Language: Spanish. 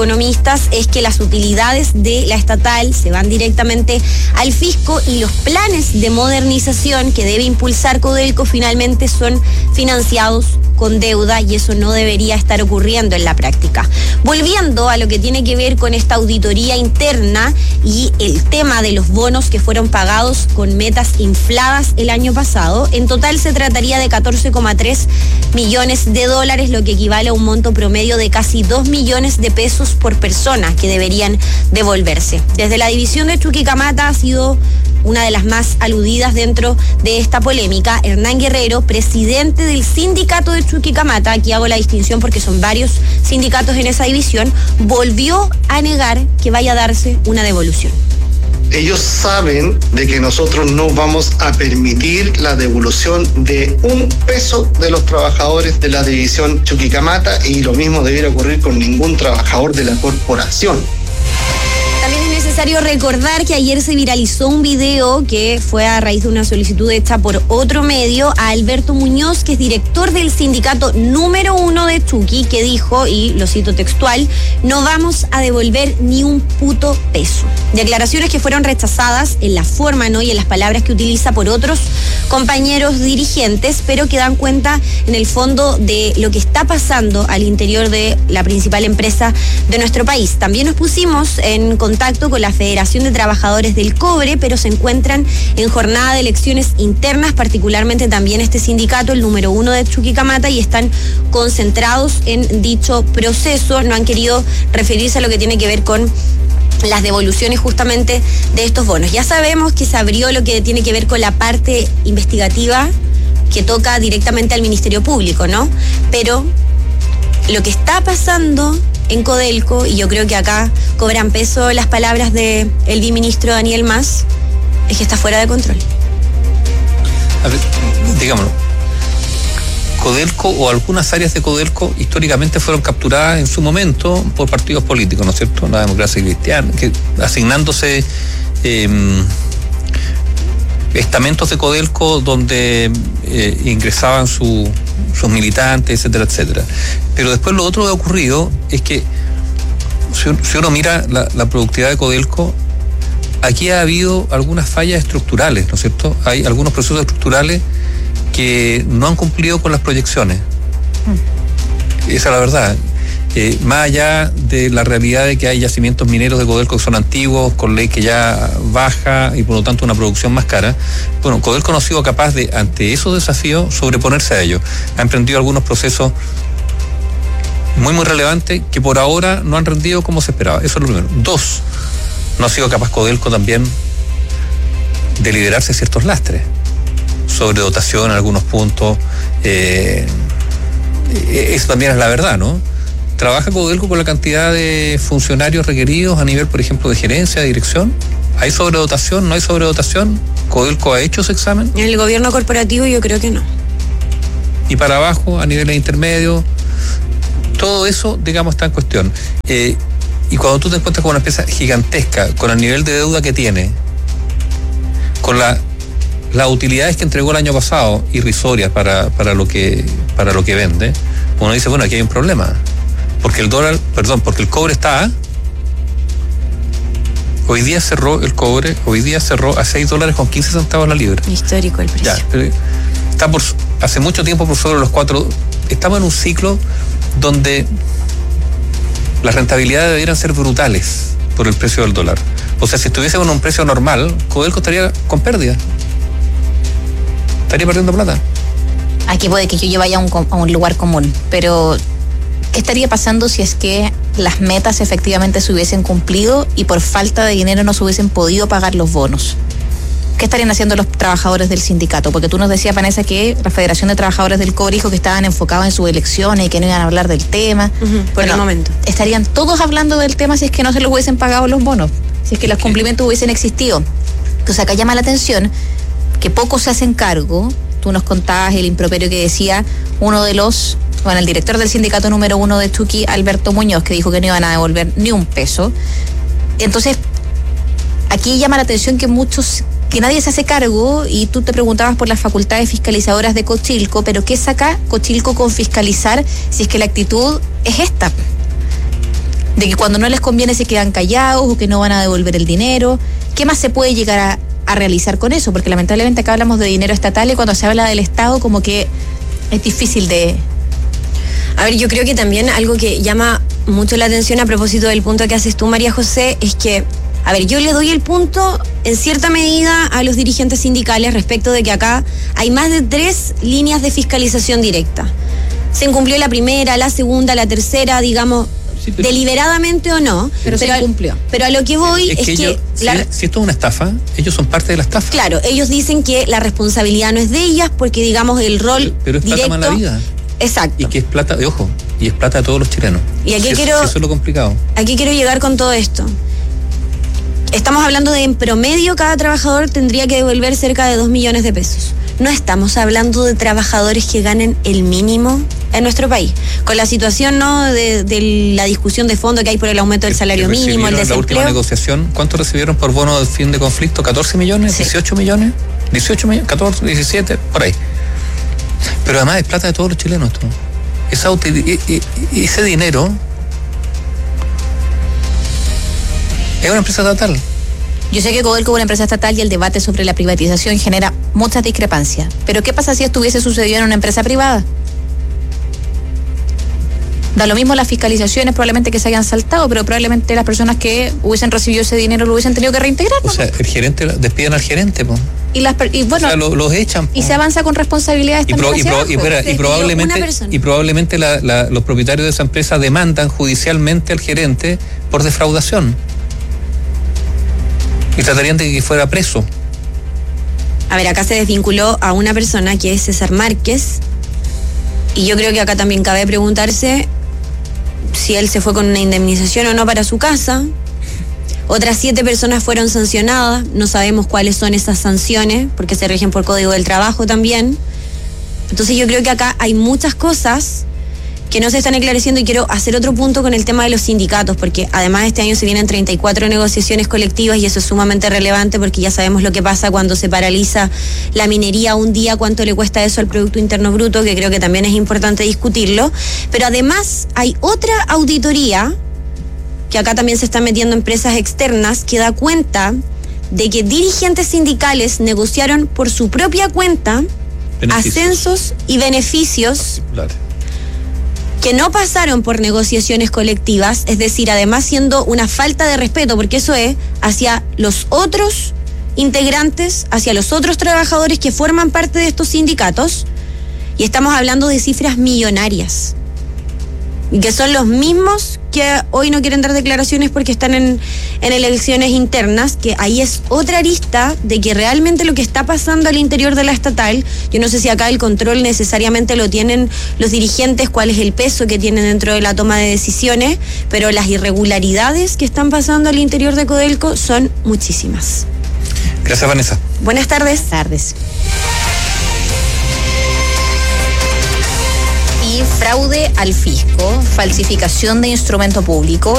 economistas es que las utilidades de la estatal se van directamente al fisco y los planes de modernización que debe impulsar Codelco finalmente son financiados con deuda, y eso no debería estar ocurriendo en la práctica. Volviendo a lo que tiene que ver con esta auditoría interna y el tema de los bonos que fueron pagados con metas infladas el año pasado, en total se trataría de 14,3 millones de dólares, lo que equivale a un monto promedio de casi 2 millones de pesos por persona que deberían devolverse. Desde la división de Chuquicamata ha sido una de las más aludidas dentro de esta polémica. Hernán Guerrero, presidente del sindicato de Chuquicamata, aquí hago la distinción porque son varios sindicatos en esa división, volvió a negar que vaya a darse una devolución. Ellos saben de que nosotros no vamos a permitir la devolución de un peso de los trabajadores de la división Chuquicamata, y lo mismo debiera ocurrir con ningún trabajador de la corporación. También es necesario recordar que ayer se viralizó un video que fue a raíz de una solicitud hecha por otro medio a Alberto Muñoz, que es director del sindicato número 1 de Chuqui, que dijo, y lo cito textual: no vamos a devolver ni un puto peso. Declaraciones que fueron rechazadas en la forma, ¿no?, y en las palabras que utiliza por otros compañeros dirigentes, pero que dan cuenta en el fondo de lo que está pasando al interior de la principal empresa de nuestro país. También nos pusimos en contacto con la Federación de Trabajadores del Cobre, pero se encuentran en jornada de elecciones internas, particularmente también este sindicato, el número 1 de Chuquicamata, y están concentrados en dicho proceso. No han querido referirse a lo que tiene que ver con las devoluciones justamente de estos bonos. Ya sabemos que se abrió lo que tiene que ver con la parte investigativa que toca directamente al Ministerio Público, ¿no? Pero lo que está pasando en Codelco, y yo creo que acá cobran peso las palabras del viceministro Daniel Mas, es que está fuera de control. A ver, digámoslo, Codelco o algunas áreas de Codelco históricamente fueron capturadas en su momento por partidos políticos, ¿no es cierto? La Democracia Cristiana, asignándose estamentos de Codelco donde ingresaban sus militantes, etcétera, etcétera. Pero después lo otro que ha ocurrido es que si uno mira la productividad de Codelco, aquí ha habido algunas fallas estructurales, ¿no es cierto? Hay algunos procesos estructurales que no han cumplido con las proyecciones. Esa es la verdad. Más allá de la realidad de que hay yacimientos mineros de Codelco que son antiguos, con ley que ya baja y por lo tanto una producción más cara, bueno, Codelco no ha sido capaz de, ante esos desafíos, sobreponerse a ellos. Ha emprendido algunos procesos muy relevantes que por ahora no han rendido como se esperaba. Eso es lo primero. 2, no ha sido capaz Codelco también de liderarse ciertos lastres. Sobredotación en algunos puntos. Eso también es la verdad, ¿no? ¿Trabaja Codelco con la cantidad de funcionarios requeridos a nivel, por ejemplo, de gerencia, de dirección? ¿Hay sobredotación? ¿No hay sobredotación? ¿Codelco ha hecho ese examen? En el gobierno corporativo yo creo que no. Y para abajo, a niveles intermedios, todo eso, digamos, está en cuestión. Y cuando tú te encuentras con una empresa gigantesca, con el nivel de deuda que tiene, con las utilidades que entregó el año pasado, irrisorias para lo que vende, uno dice, bueno, aquí hay un problema. Porque porque el cobre está hoy día cerró a $6.15 la libra. Histórico el precio. Ya, está hace mucho tiempo por sobre los 4. Estamos en un ciclo donde las rentabilidades debieran ser brutales por el precio del dólar. O sea, si estuviésemos en un precio normal, Codelco estaría con pérdida. Estaría perdiendo plata. Aquí puede que yo vaya a un lugar común, pero ¿qué estaría pasando si es que las metas efectivamente se hubiesen cumplido y por falta de dinero no se hubiesen podido pagar los bonos? ¿Qué estarían haciendo los trabajadores del sindicato? Porque tú nos decías, Vanessa, que la Federación de Trabajadores del Cobre dijo que estaban enfocados en sus elecciones y que no iban a hablar del tema. Por el momento. ¿Estarían todos hablando del tema si es que no se les hubiesen pagado los bonos? Si es que los cumplimientos hubiesen existido. Entonces acá llama la atención que pocos se hacen cargo. Tú nos contabas el improperio que decía el director del sindicato número 1 de Chuqui, Alberto Muñoz, que dijo que no iban a devolver ni un peso. Entonces, aquí llama la atención que nadie se hace cargo, y tú te preguntabas por las facultades fiscalizadoras de Cochilco, pero ¿qué saca Cochilco con fiscalizar si es que la actitud es esta? de que cuando no les conviene se quedan callados o que no van a devolver el dinero. ¿Qué más se puede llegar a realizar con eso? Porque lamentablemente acá hablamos de dinero estatal y cuando se habla del Estado como que es difícil de... A ver, yo creo que también algo que llama mucho la atención a propósito del punto que haces tú, María José, es que, a ver, yo le doy el punto en cierta medida a los dirigentes sindicales respecto de que acá hay más de 3 líneas de fiscalización directa. Se incumplió la primera, la segunda, la tercera, digamos, sí, deliberadamente o no, pero se incumplió. Pero a lo que voy es que ellos, si esto es una estafa, ellos son parte de la estafa. Claro, ellos dicen que la responsabilidad no es de ellas porque, digamos, el rol pero es directo... plata mala vida. Exacto. Y que es plata, y ojo, y es plata de todos los chilenos. Y aquí eso es lo complicado. Aquí quiero llegar con todo esto. Estamos hablando de en promedio cada trabajador tendría que devolver cerca de 2 millones de pesos. No estamos hablando de trabajadores que ganen el mínimo en nuestro país. Con la situación, ¿no?, de la discusión de fondo que hay por el aumento del salario mínimo, el desempleo. En la última negociación, ¿cuánto recibieron por bono de fin de conflicto? ¿14 millones? Sí. ¿18 millones? ¿18 millones? ¿14? ¿17? Por ahí. Pero además es plata de todos los chilenos esto. Ese dinero es una empresa estatal. Yo sé que Codelco es una empresa estatal y el debate sobre la privatización genera muchas discrepancias. Pero ¿qué pasa si esto hubiese sucedido en una empresa privada? Da lo mismo las fiscalizaciones, probablemente que se hayan saltado, pero probablemente las personas que hubiesen recibido ese dinero lo hubiesen tenido que reintegrar, ¿no? O sea, el gerente, despiden al gerente, pues. Y bueno, o sea, los echan. Y se avanza con responsabilidades y probablemente los propietarios de esa empresa demandan judicialmente al gerente por defraudación. Y tratarían de que fuera preso. A ver, acá se desvinculó a una persona que es César Márquez. Y yo creo que acá también cabe preguntarse si él se fue con una indemnización o no para su casa. Otras 7 personas fueron sancionadas. No sabemos cuáles son esas sanciones, porque se rigen por Código del Trabajo también. Entonces yo creo que acá hay muchas cosas que no se están esclareciendo y quiero hacer otro punto con el tema de los sindicatos, porque además este año se vienen 34 negociaciones colectivas y eso es sumamente relevante porque ya sabemos lo que pasa cuando se paraliza la minería un día, cuánto le cuesta eso al Producto Interno Bruto, que creo que también es importante discutirlo. Pero además hay otra auditoría, que acá también se están metiendo empresas externas, que da cuenta de que dirigentes sindicales negociaron por su propia cuenta ascensos y beneficios que no pasaron por negociaciones colectivas, es decir, además siendo una falta de respeto, porque eso es hacia los otros integrantes, hacia los otros trabajadores que forman parte de estos sindicatos, y estamos hablando de cifras millonarias, y que son los mismos que hoy no quieren dar declaraciones porque están en elecciones internas, que ahí es otra arista de que realmente lo que está pasando al interior de la estatal, yo no sé si acá el control necesariamente lo tienen los dirigentes, cuál es el peso que tienen dentro de la toma de decisiones, pero las irregularidades que están pasando al interior de Codelco son muchísimas. Gracias, Vanessa. Buenas tardes. Y fraude al fisco, falsificación de instrumento público.